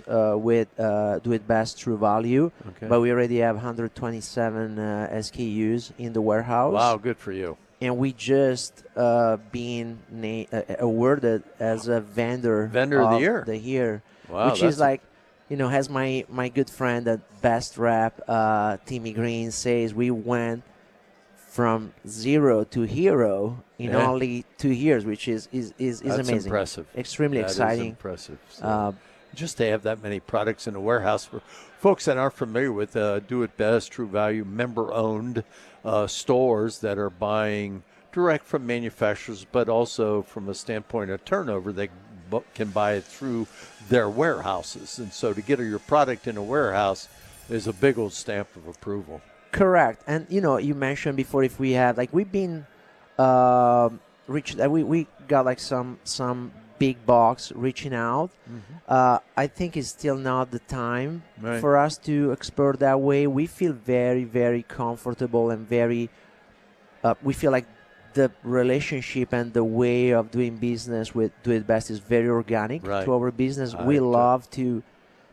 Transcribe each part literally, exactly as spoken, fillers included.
uh, with uh, Do It Best True Value, Okay. but we already have one hundred twenty-seven uh, S K Us in the warehouse. Wow, good for you. And we just uh, been na- uh, awarded as a vendor, Vendor of the year. the year, Wow, which that's is like, you know, has my, my good friend at Best Rap, uh, Timmy Green, says we went from zero to hero in Yeah. only two years, which is is is, is That's amazing. impressive. Extremely That is exciting. impressive. So Uh, just to have that many products in a warehouse for folks that aren't familiar with uh, Do It Best, True Value, member-owned uh, stores that are buying direct from manufacturers, but also from a standpoint of turnover, they bu- can buy it through their warehouses. And so to get your product in a warehouse is a big old stamp of approval. Correct. And, you know, you mentioned before if we have, like, we've been uh, reached, uh, we, we got, like, some some big box reaching out. Mm-hmm. Uh, I think it's still not the time Right. for us to explore that way. We feel very, very comfortable and very, uh, we feel like the relationship and the way of doing business with Do It Best is very organic Right. to our business. I we too. love to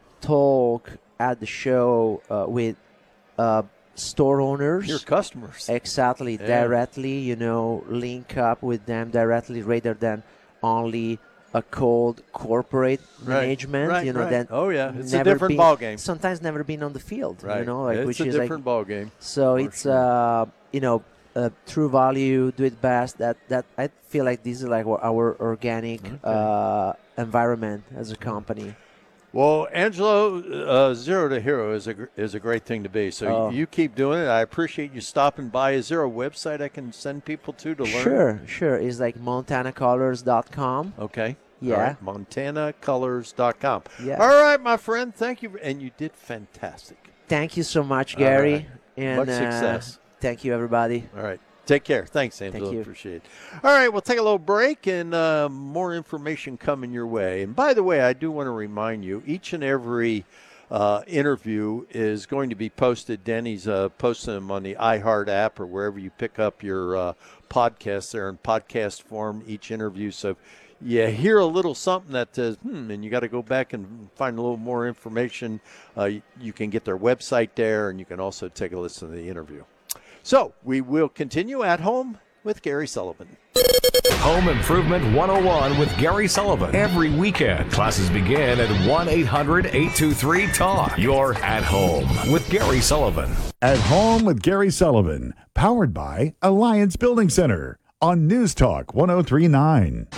talk at the show uh, with uh, store owners. Your customers. Exactly, Yeah. directly, you know, link up with them directly rather than only a cold corporate Right, management, right, you know, right. that Oh, yeah. It's a never different been- ballgame. Sometimes never been on the field, Right. you know, like it's which a is like different ball game. so for it's sure. uh you know uh, True Value, Do It Best. That that I feel like this is like our, our organic Okay. uh, environment as a company. Well, Angelo, uh, zero to hero is a gr- is a great thing to be. So Oh. you keep doing it. I appreciate you stopping by. Is there a website I can send people to to learn? Sure, sure. It's like montana colors dot com. Okay. Yeah. All right. montana colors dot com. Yeah. All right, my friend. Thank you, and you did fantastic. Thank you so much, All Gary. right. And Much uh, success. thank you, everybody. All right. Take care. Thanks, Angelo. you. Appreciate it. All right, we'll take a little break and uh, more information coming your way. And by the way, I do want to remind you, each and every uh, interview is going to be posted. Denny's uh, posting them on the iHeart app or wherever you pick up your uh, podcasts. They're in podcast form, each interview. So you hear a little something that says, hmm, and you got to go back and find a little more information. Uh, you, you can get their website there, and you can also take a listen to the interview. So we will continue at home with Gary Sullivan. Home Improvement one oh one with Gary Sullivan. Every weekend, classes begin at one eight hundred eight two three talk. You're at home with Gary Sullivan. At Home with Gary Sullivan, powered by Alliance Building Center on News Talk one oh three point nine.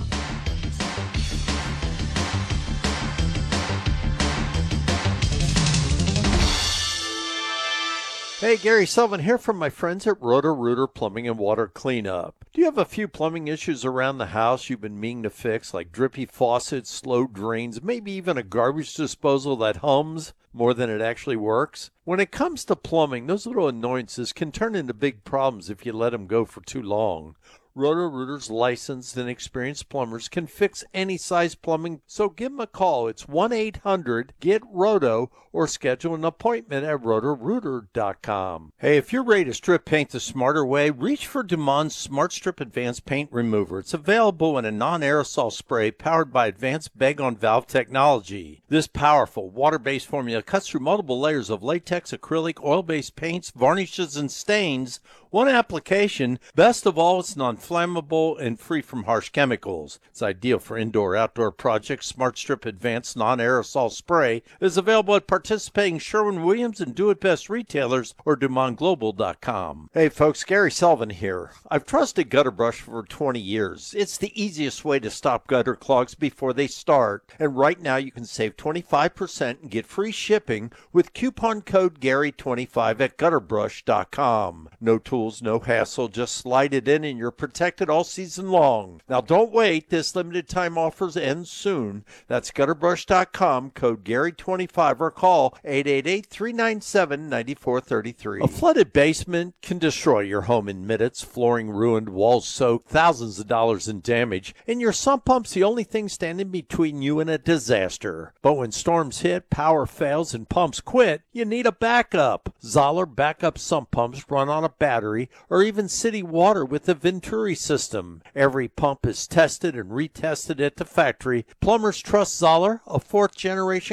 Hey, Gary Sullivan here from my friends at Roto-Rooter Plumbing and Water Cleanup. Do you have a few plumbing issues around the house you've been meaning to fix, like drippy faucets, slow drains, maybe even a garbage disposal that hums more than it actually works? When it comes to plumbing, those little annoyances can turn into big problems if you let them go for too long. Roto-Rooter's licensed and experienced plumbers can fix any size plumbing, so give them a call. It's one eight hundred get roto or schedule an appointment at roto rooter dot com. Hey, if you're ready to strip paint the smarter way, reach for Dumond's Smart Strip Advanced Paint Remover. It's available in a non-aerosol spray powered by advanced bag-on-valve technology. This powerful water-based formula cuts through multiple layers of latex, acrylic, oil-based paints, varnishes, and stains. One application. Best of all, it's non-flammable and free from harsh chemicals. It's ideal for indoor-outdoor projects. Smart Strip Advanced Non-Aerosol Spray is available at participating Sherwin-Williams and Do It Best retailers or Dumont Global dot com. Hey folks, Gary Sullivan here. I've trusted Gutter Brush for twenty years. It's the easiest way to stop gutter clogs before they start. And right now you can save twenty-five percent and get free shipping with coupon code Gary twenty-five at gutter brush dot com. No tools, no hassle, just slide it in and you're protected all season long. Now don't wait, this limited time offers end soon. That's gutter brush dot com, code Gary twenty-five or call eight eight eight, three nine seven, nine four three three. A flooded basement can destroy your home in minutes. Flooring ruined, walls soaked, thousands of dollars in damage, and your sump pump's the only thing standing between you and a disaster. But when storms hit, power fails, and pumps quit, you need a backup. Zoller backup sump pumps run on a battery or even city water with the Venturi system. Every pump is tested and retested at the factory. Plumbers trust Zoller, a fourth generation